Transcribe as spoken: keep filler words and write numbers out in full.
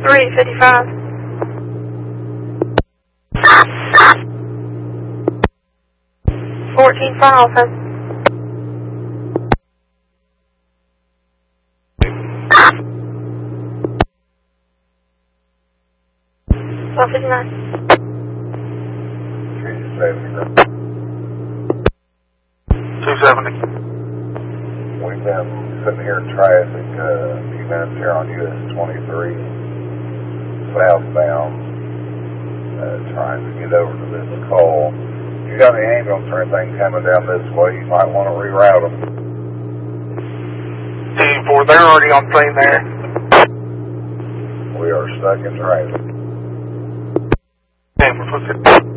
three fifty-five. fourteen five, sir. one fifty-nine. two seventy. We've been sitting here in traffic uh, a few minutes here on U S twenty-three, southbound, uh, trying to get over to this call. If you got any ambulance or anything coming down this way, you might want to reroute them. ten four, they're already on scene there. We are stuck in traffic. ten four,